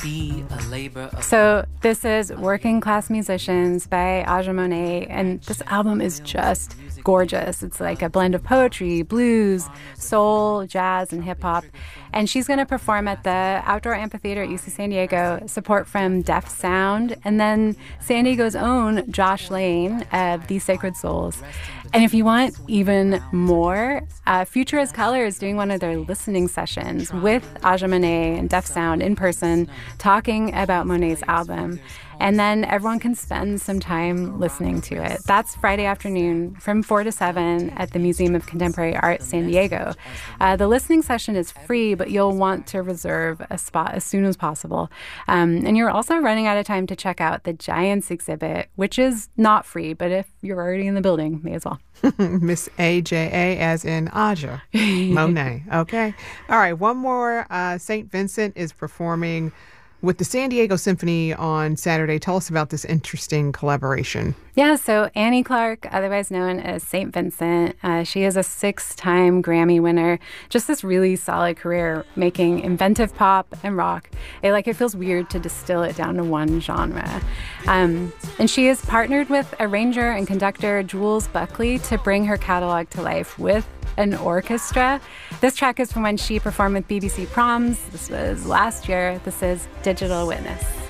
So this is Working Class Musicians by Aja Monet, and this album is just gorgeous. It's like a blend of poetry, blues, soul, jazz, and hip-hop. And she's going to perform at the Outdoor Amphitheater at UC San Diego, support from Deaf Sound, and then San Diego's own Josh Lane of The Sacred Souls. And if you want even more, Future is Color is doing one of their listening sessions with Aja Monet and Deaf Sound in person, talking about Monet's album. And then everyone can spend some time listening to it. That's Friday afternoon from 4 to 7 at the Museum of Contemporary Art, San Diego. The listening session is free, but you'll want to reserve a spot as soon as possible. And you're also running out of time to check out the Giants exhibit, which is not free, but if you're already in the building, may as well. Miss AJA as in Aja Monet. Okay. All right. One more. St. Vincent is performing with the San Diego Symphony on Saturday. Tell us about this interesting collaboration. Yeah, so Annie Clark, otherwise known as St. Vincent, she is a 6-time Grammy winner. Just this really solid career making inventive pop and rock. It feels weird to distill it down to one genre. And she is partnered with arranger and conductor Jules Buckley to bring her catalog to life with an orchestra. This track is from when she performed with BBC Proms. This was last year. This is Digital Witness.